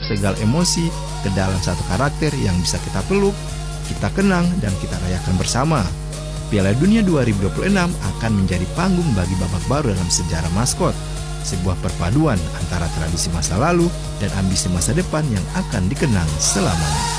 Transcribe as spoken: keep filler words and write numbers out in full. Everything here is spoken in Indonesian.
segala emosi ke dalam satu karakter yang bisa kita peluk, kita kenang, dan kita rayakan bersama. Piala Dunia dua ribu dua puluh enam akan menjadi panggung bagi babak baru dalam sejarah maskot, sebuah perpaduan antara tradisi masa lalu dan ambisi masa depan yang akan dikenang selamanya.